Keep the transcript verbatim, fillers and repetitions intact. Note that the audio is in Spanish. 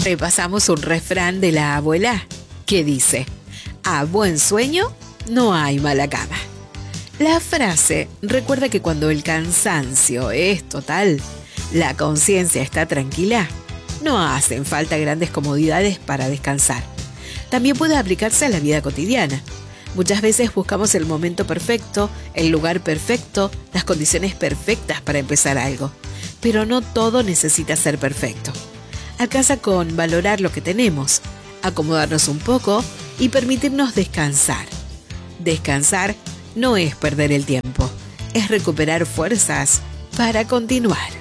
Repasamos un refrán de la abuela que dice: a buen sueño no hay mala cama. La frase recuerda que cuando el cansancio es total, la conciencia está tranquila, no hacen falta grandes comodidades para descansar. También puede aplicarse a la vida cotidiana. Muchas veces buscamos el momento perfecto, el lugar perfecto, las condiciones perfectas para empezar algo. Pero no todo necesita ser perfecto. Alcanza con valorar lo que tenemos, acomodarnos un poco y permitirnos descansar. Descansar no es perder el tiempo, es recuperar fuerzas para continuar.